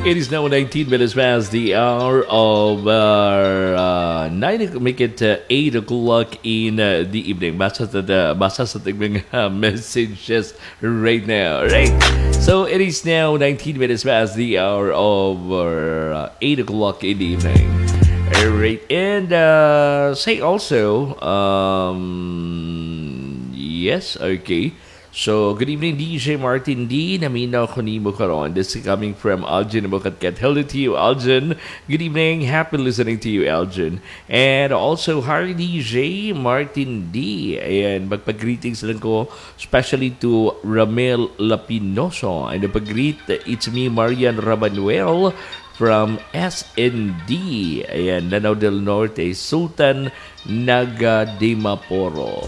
It is now 19 minutes past the hour of 8 o'clock in the evening. Basa sa tigmang messages right now. Right? So it is now 19 minutes past the hour of 8 o'clock in the evening. Alright, and say also, yes, okay. So, good evening, DJ Martin D. Naminaw ko ni mo karon. This is coming from Algin Mukatkat. Hello to you, Algin. Good evening. Happy listening to you, Algin. And also, hi, DJ Martin D. Ayan, magpag-greetings lang ko, especially to Ramel Lapinoso. And pag-greet, it's me, Marian Rabanuel from SND. Ayan, Lanao del Norte, Sultan Naga de Maporo.